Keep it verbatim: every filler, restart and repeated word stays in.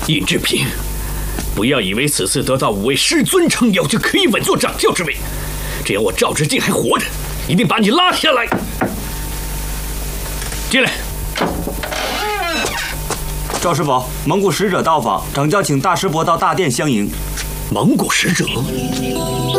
尹志平，不要以为此次得到五位师尊撑腰就可以稳坐掌教之位。只要我赵志敬还活着，一定把你拉下来。进来。 赵师伯，蒙古使者到访，掌教请大师伯到大殿相迎。 蒙古使者？